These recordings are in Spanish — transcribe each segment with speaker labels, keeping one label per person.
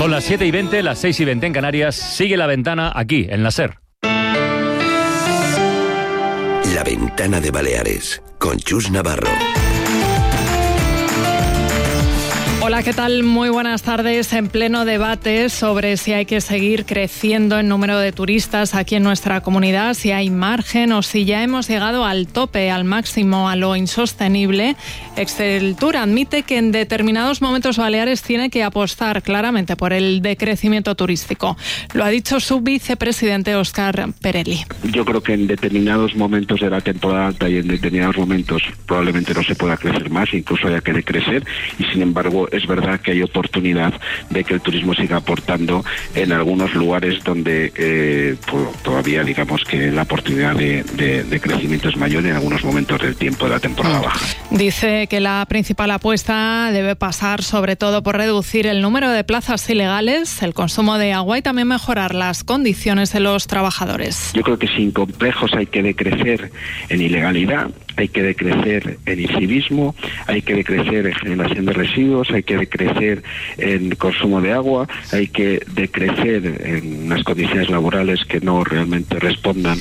Speaker 1: Son las 7:20, las 6:20 en Canarias. Sigue La Ventana aquí, en la SER.
Speaker 2: La Ventana de Baleares, con Chus Navarro.
Speaker 3: Hola, ¿qué tal? Muy buenas tardes. En pleno debate sobre si hay que seguir creciendo en número de turistas aquí en nuestra comunidad, si hay margen o si ya hemos llegado al tope, al máximo, a lo insostenible, Exceltur admite que en determinados momentos Baleares tiene que apostar claramente por el decrecimiento turístico. Lo ha dicho su vicepresidente Óscar Perelli.
Speaker 4: Yo creo que en determinados momentos de la temporada alta y en determinados momentos probablemente no se pueda crecer más, incluso haya que decrecer, y sin embargo es verdad que hay oportunidad de que el turismo siga aportando en algunos lugares donde todavía digamos que la oportunidad de crecimiento es mayor en algunos momentos del tiempo de la temporada baja.
Speaker 3: Dice que la principal apuesta debe pasar sobre todo por reducir el número de plazas ilegales, el consumo de agua y también mejorar las condiciones de los trabajadores.
Speaker 4: Yo creo que sin complejos hay que decrecer en ilegalidad, hay que decrecer en incivismo, hay que decrecer en generación de residuos, hay que decrecer en consumo de agua, hay que decrecer en unas condiciones laborales que no realmente respondan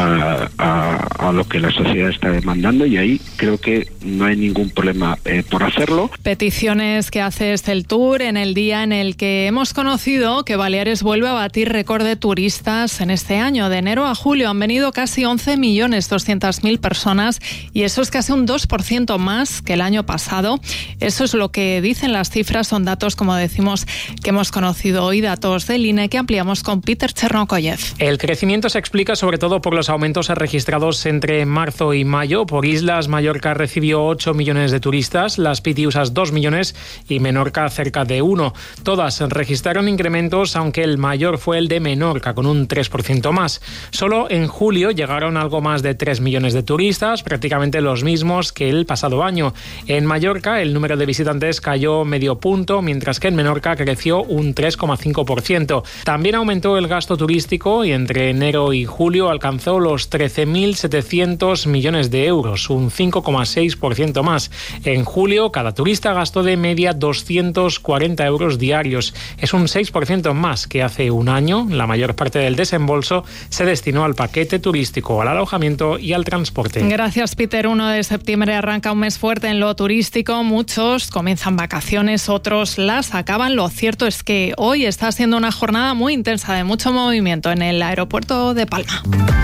Speaker 4: a lo que la sociedad está demandando, y ahí creo que no hay ningún problema por hacerlo.
Speaker 3: Peticiones que hace Exceltur en el día en el que hemos conocido que Baleares vuelve a batir récord de turistas en este año. De enero a julio han venido casi 11.200.000 personas y eso es casi un 2% más que el año pasado. Eso es lo que dicen las cifras, son datos, como decimos, que hemos conocido hoy, datos del INE que ampliamos con Peter Chernokoyev.
Speaker 5: El crecimiento se explica sobre todo por los aumentos registrados entre marzo y mayo. Por islas, Mallorca recibió 8 millones de turistas, las Pitiusas 2 millones y Menorca cerca de 1. Todas registraron incrementos, aunque el mayor fue el de Menorca, con un 3% más. Solo en julio llegaron algo más de 3 millones de turistas, prácticamente los mismos que el pasado año. En Mallorca el número de visitantes cayó medio punto, mientras que en Menorca creció un 3,5%. También aumentó el gasto turístico y entre enero y julio alcanzó los 13.700 millones de euros, un 5,6% más. En julio cada turista gastó de media 240 euros diarios. Es un 6% más que hace un año. La mayor parte del desembolso se destinó al paquete turístico, al alojamiento y al transporte.
Speaker 3: Gracias, Peter. 1 de septiembre arranca un mes fuerte en lo turístico. Muchos comienzan vacaciones, otros las acaban. Lo cierto es que hoy está siendo una jornada muy intensa de mucho movimiento en el aeropuerto de Palma.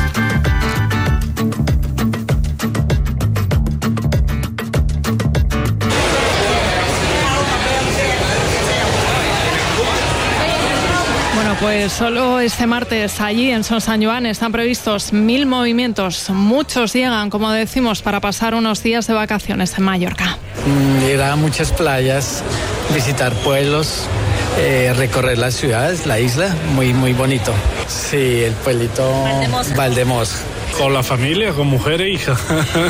Speaker 3: Pues solo este martes allí en Son Sant Joan están previstos 1.000 movimientos. Muchos llegan, como decimos, para pasar unos días de vacaciones en Mallorca.
Speaker 6: Ir a muchas playas, visitar pueblos, recorrer las ciudades, la isla, muy bonito. Sí, el pueblito Valdemós.
Speaker 7: Con la familia, con mujer e hija.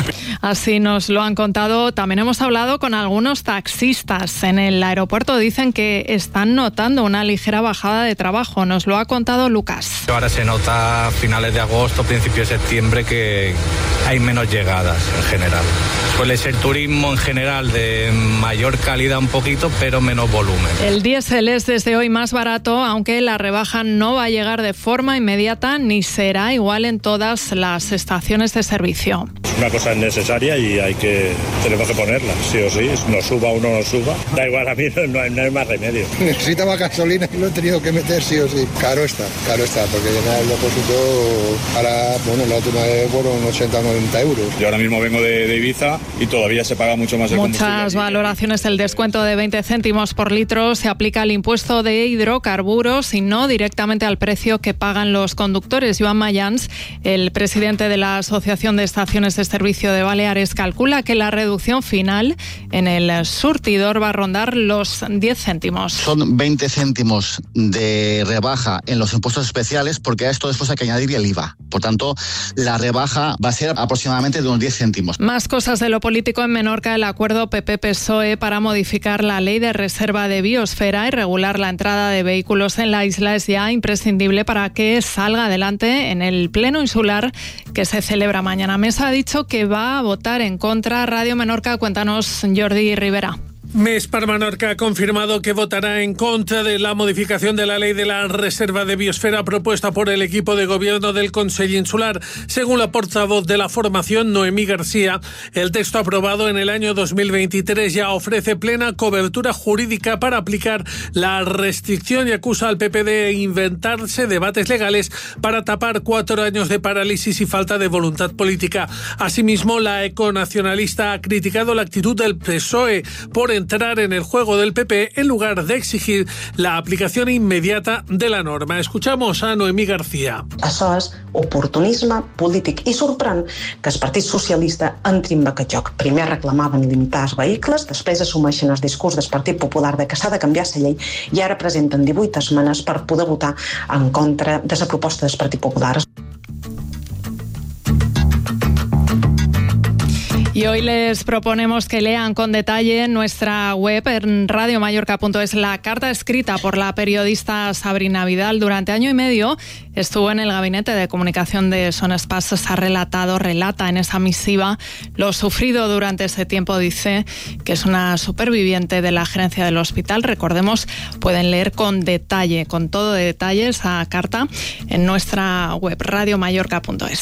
Speaker 3: Así nos lo han contado. También hemos hablado con algunos taxistas en el aeropuerto. Dicen que están notando una ligera bajada de trabajo. Nos lo ha contado Lucas.
Speaker 8: Ahora se nota a finales de agosto, principios de septiembre que hay menos llegadas en general. Suele ser turismo en general de mayor calidad un poquito, pero menos volumen.
Speaker 3: El diésel es desde hoy más barato, aunque la rebaja no va a llegar de forma inmediata ni será igual en todas las estaciones de servicio.
Speaker 9: Una cosa es necesaria y tenemos que ponerla, sí o sí, nos suba o no nos suba. Da igual, a mí no hay más remedio.
Speaker 10: Necesitaba gasolina y lo he tenido que meter sí o sí. Caro está, porque llenar el depósito ahora, la última vez fueron 80 o 90 euros.
Speaker 9: Yo ahora mismo vengo de Ibiza y todavía se paga mucho más el combustible.
Speaker 3: Muchas valoraciones, el descuento de 20 céntimos por litro se aplica al impuesto de hidrocarburos y no directamente al precio que pagan los conductores. Joan Mayans, el presidente de la Asociación de Estaciones de Servicio de Baleares, calcula que la reducción final en el surtidor va a rondar los 10 céntimos.
Speaker 11: Son 20 céntimos de rebaja en los impuestos especiales, porque a esto después hay que añadir el IVA. Por tanto, la rebaja va a ser aproximadamente de unos 10 céntimos.
Speaker 3: Más cosas de lo político en Menorca. El acuerdo PP-PSOE para modificar la ley de reserva de biosfera y regular la entrada de vehículos en la isla es ya imprescindible para que salga adelante en el pleno insular que se celebra mañana. Mesa ha dicho que va a votar en contra. Radio Menorca, cuéntanos, Jordi Rivera.
Speaker 7: Més per Menorca ha confirmado que votará en contra de la modificación de la ley de la reserva de biosfera propuesta por el equipo de gobierno del Consell Insular. Según la portavoz de la formación, Noemí García, el texto aprobado en el año 2023 ya ofrece plena cobertura jurídica para aplicar la restricción y acusa al PP de inventarse debates legales para tapar 4 años de parálisis y falta de voluntad política. Asimismo, la econacionalista ha criticado la actitud del PSOE por entrar en el juego del PP en lugar de exigir la aplicación inmediata de la norma. Escuchamos a Noemí García.
Speaker 12: Això és oportunisme polític i sorprèn que el Partit Socialista entri en aquest joc. Primer reclamaven limitar els vehicles, després assumeixen el discurs del Partit Popular de que s'ha de canviar la llei i ara presenten 18 esmenes per poder votar en contra de la proposta del Partit Popular.
Speaker 3: Y hoy les proponemos que lean con detalle en nuestra web, en radiomallorca.es, la carta escrita por la periodista Sabrina Vidal. Durante año y medio estuvo en el gabinete de comunicación de Son Espases. Relata en esa misiva lo sufrido durante ese tiempo. Dice que es una superviviente de la gerencia del hospital. Recordemos, pueden leer con detalle, con todo de detalle, esa carta en nuestra web, radiomallorca.es.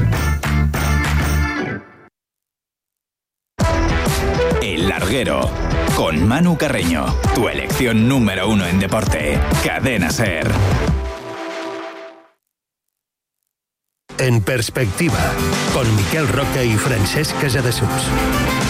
Speaker 13: El Larguero, con Manu Carreño, tu elección número 1 en deporte. Cadena SER.
Speaker 14: En perspectiva, con Miquel Roca y Francesc Casadesús.